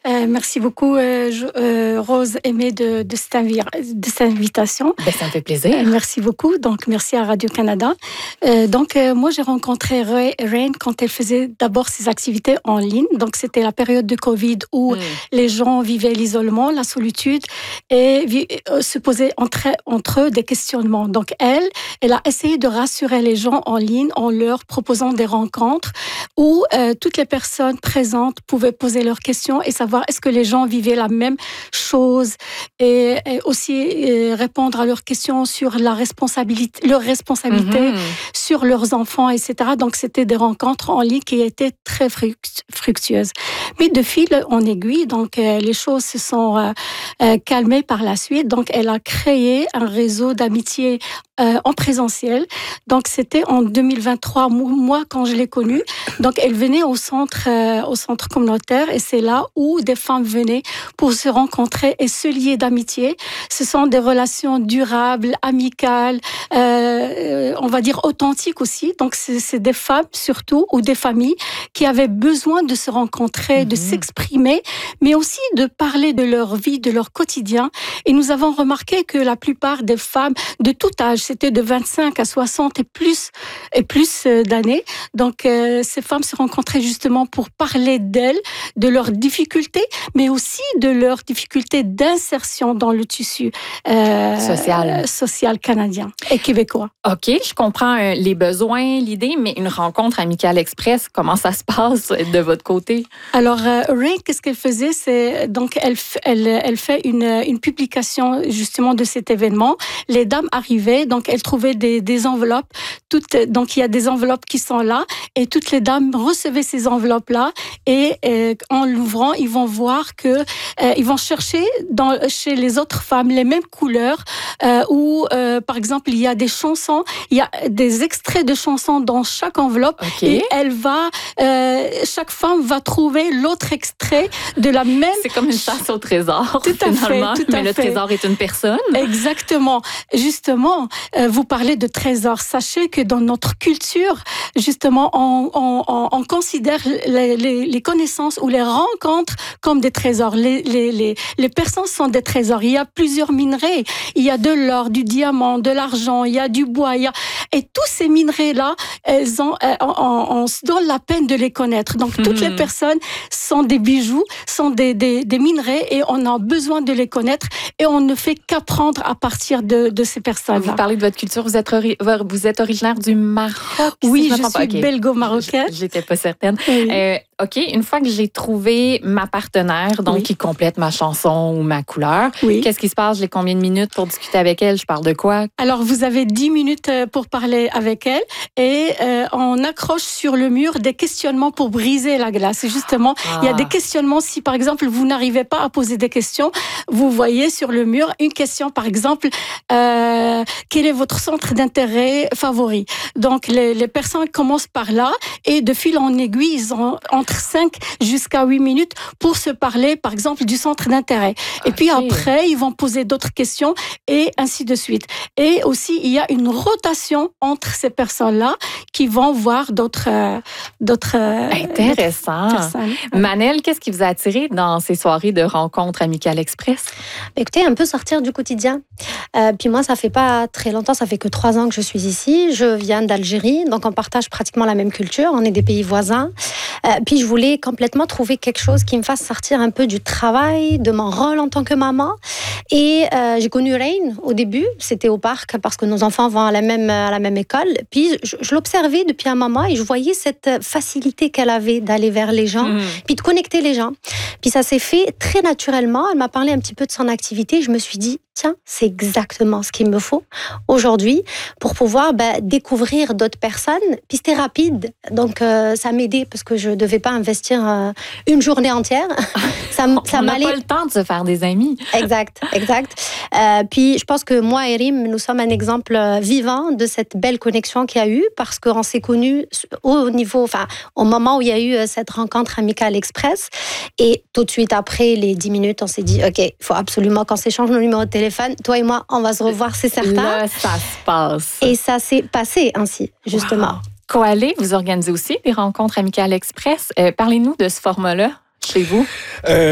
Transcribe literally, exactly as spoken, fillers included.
Euh, merci beaucoup, euh, je, euh, Rose Aimée, de, de, cette invi- de cette invitation. Ben, ça me fait plaisir. Euh, merci beaucoup. Donc, merci à Radio-Canada. Euh, donc, euh, moi, j'ai rencontré Rain quand elle faisait d'abord ses activités en ligne. Donc, c'était la période de Covid où mm. les gens vivaient l'isolement, la solitude et vi- euh, se posaient entre, entre eux des questionnements. Donc, elle, elle a essayé de rassurer les gens en ligne en leur proposant des rencontres où euh, toutes les personnes présentes pouvaient poser leurs questions et savoir est-ce que les gens vivaient la même chose et, et aussi euh, répondre à leurs questions sur la responsabilité, leur responsabilité mm-hmm. sur leurs enfants, et cetera. Donc, c'était des rencontres en ligne qui étaient très fructueuses. Mais de fil en aiguille, donc euh, les choses se sont euh, euh, calmées par la suite. Donc, elle a créé un réseau d'amitié euh, en présentiel. Donc, c'était en deux mille vingt-trois, moi, quand je l'ai connue. Donc, elle venait au centre, euh, au centre communautaire et c'est là où des femmes venaient pour se rencontrer et se lier d'amitié. Ce sont des relations durables, amicales, euh, on va dire authentiques aussi. Donc, c'est, c'est des femmes surtout ou des familles qui avaient besoin de se rencontrer, mmh. de s'exprimer, mais aussi de parler de leur vie, de leur quotidien. Et nous avons remarqué que la plupart des femmes de tout âge, c'était de vingt-cinq à soixante et plus, et plus d'années. Donc, euh, ces femmes se rencontraient justement pour parler d'elles, de leurs difficultés, mais aussi de leurs difficultés d'insertion dans le tissu euh, social. social canadien et québécois. OK, je comprends euh, les besoins, l'idée, mais une rencontre amicale express, comment ça se passe de votre côté? Alors, euh, Ray, qu'est-ce qu'elle faisait? C'est, donc, elle, elle, elle fait une, une publication justement de cet événement. Les dames arrivaient, donc elles trouvaient des, des enveloppes. Toutes, donc, il y a des enveloppes qui sont là et toutes les dames recevaient ces enveloppes-là et euh, en l'ouvrant, ils vont voir que euh, ils vont chercher dans, chez les autres femmes les mêmes couleurs euh, où, euh, par exemple, il y a des chansons, il y a des extraits de chansons dans chaque enveloppe okay. et elle va, euh, chaque femme va trouver l'autre extrait de la même... C'est comme une chasse au trésor, tout à finalement, fait, tout mais à le fait. trésor est une personne. Exactement. Justement, euh, vous parlez de trésor. Sachez que dans notre culture, justement, on, on, on considère les, les, les connaissances ou les rencontres comme des trésors. Les, les, les, les personnes sont des trésors. Il y a plusieurs minerais. Il y a de l'or, du diamant, de l'argent, il y a du bois. Il y a... Et tous ces minerais-là, elles ont, on, on, on se donne la peine de les connaître. Donc, toutes mmh. les personnes sont des bijoux, sont des, des, des minerais et on a besoin de les connaître et on ne fait qu'apprendre à partir de, de ces personnes-là. Vous parlez de votre culture, vous êtes, ori- vous êtes originaire du Maroc? Oui, si je, je suis okay. belgo-marocaine. J'étais pas certaine. Oui. Euh, OK, une fois que j'ai trouvé ma partenaire, donc oui. qui complète ma chanson ou ma couleur, oui. qu'est-ce qui se passe? J'ai combien de minutes pour discuter avec elle? Je parle de quoi? Alors, vous avez dix minutes pour parler avec elle et euh, on accroche sur le mur des questionnements pour briser la glace. Et justement, ah. il y a des questionnements. Si, par exemple, vous n'arrivez pas à poser des questions, vous voyez sur le mur une question, par exemple, euh, quel est votre centre d'intérêt favori? Donc, les, les personnes commencent par là et de fil en aiguille, ils ont entre cinq jusqu'à huit minutes pour se parler, par exemple, du centre d'intérêt. Et okay. puis après, ils vont poser d'autres questions et ainsi de suite. Et aussi, il y a une rotation entre ces personnes-là qui vont voir d'autres, euh, d'autres, euh, Intéressant. d'autres personnes. Manel, qu'est-ce qui vous a attiré dans ces soirées de rencontres amicales express? Écoutez, un peu sortir du quotidien. Euh, puis moi, ça fait pas très longtemps, ça fait que trois ans que je suis ici. Je viens d'Algérie, donc on partage pratiquement la même culture. On est des pays voisins. Euh, puis je voulais complètement trouver quelque chose qui me fasse sortir un peu du travail, de mon rôle en tant que maman. Et euh, j'ai connu Rain au début, c'était au parc parce que nos enfants vont à la même, à la même école. Puis je, je l'observais depuis un moment et je voyais cette facilité qu'elle avait d'aller vers les gens, mmh. puis de connecter les gens. Puis ça s'est fait très naturellement. Elle m'a parlé un petit peu de son activité. Je me suis dit, tiens, c'est exactement ce qu'il me faut aujourd'hui pour pouvoir bah, découvrir d'autres personnes. Puis c'était rapide, donc euh, ça m'aidait parce que je ne devais pas investir euh, une journée entière. ça, ça On n'a pas le temps de se faire des amis. Exact, exact. Euh, puis je pense que moi et Rim, nous sommes un exemple vivant de cette belle connexion qu'il y a eu parce qu'on s'est connus au niveau, enfin, au moment où il y a eu cette rencontre amicale express. Et tout de suite après les dix minutes, on s'est dit, OK, il faut absolument qu'on s'échange nos numéros de téléphone. Toi et moi, on va se revoir, c'est certain. Là, ça se passe. Et ça s'est passé ainsi, justement. Wow. Coalé, vous organisez aussi des rencontres amicales express. Euh, parlez-nous de ce format-là chez vous. Euh,